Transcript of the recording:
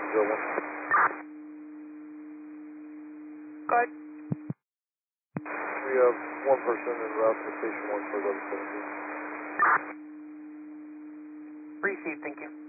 701. Go ahead. We have one person en route to station 1 for 1117. Received, thank you.